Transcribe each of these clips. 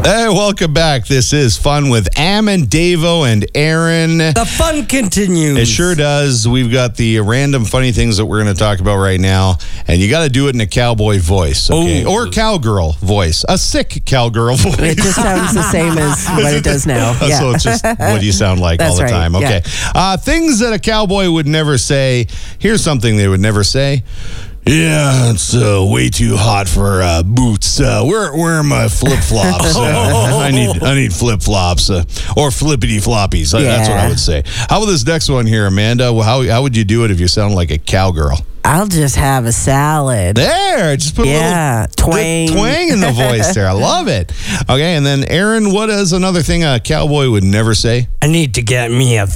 Hey, welcome back. This is Fun with Am and Davo and Aaron. The fun continues. It sure does. We've got the random funny things that we're going to talk about right now, and you got to do it in a cowboy voice, okay? Oh. Or cowgirl voice. A sick cowgirl voice. It just sounds the same as what it does now. Yeah. So it's just what you sound like all That's the right, time. Okay. Things that a cowboy would never say. Here's something they would never say. Yeah, it's way too hot for boots. Where are my flip flops? I need flip flops or flippity floppies. That's what I would say. How about this next one here, Amanda? How would you do it if you sound like a cowgirl? I'll just have a salad. There, just put a little twang in the voice there. I love it. Okay, and then Aaron, what is another thing a cowboy would never say? I need to get me a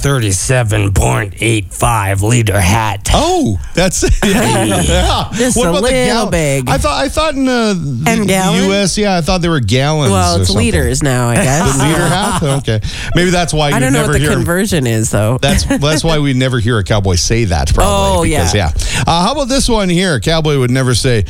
37.85 liter hat. Oh, that's yeah. Just a little big. I thought in the gallon? U.S. Yeah, I thought they were gallons. Well, it's or something. liters now, I guess. The liter hat. Okay, maybe that's why you I don't know never what the hear. conversion is, though. That's why we never hear a cowboy say that. Probably. Oh, because, yeah. How about this one here? A cowboy would never say,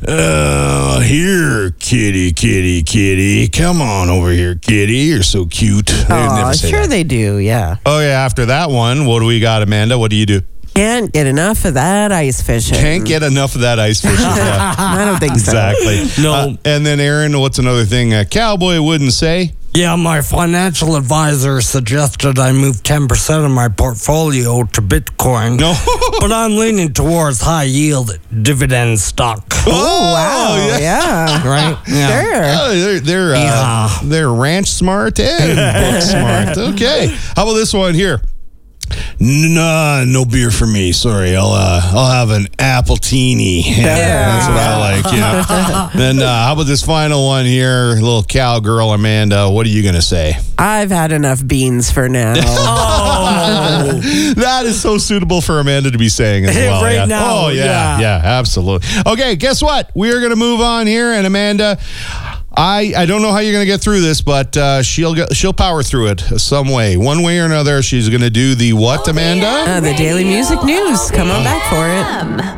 "Here, kitty, kitty, kitty, come on over here, kitty. You're so cute." They would never say Sure that. they do, yeah. Oh yeah. After that one, what do we got, Amanda? What do you do? Can't get enough of that ice fishing. Can't get enough of that ice fishing. Yeah. I don't think so. Exactly. No. And then Aaron, what's another thing a cowboy wouldn't say? Yeah, my financial advisor suggested I move 10% of my portfolio to Bitcoin. No. But I'm leaning towards high yield dividend stock. Oh, wow. Yeah. Right? Sure. They're ranch smart and book smart. Okay. How about this one here? Nah, no beer for me. Sorry, I'll have an Appletini. Yeah, that's what I like. Yeah. Then how about this final one here? Little cowgirl Amanda. What are you gonna say? I've had enough beans for now. That is so suitable for Amanda to be saying as well. Right yeah. now, Oh yeah, absolutely. Okay, guess what? We are gonna move on here, and Amanda. I don't know how you're going to get through this, but she'll power through it some way. One way or another, she's going to do the what, Amanda? The Daily Music News. Come on back for it.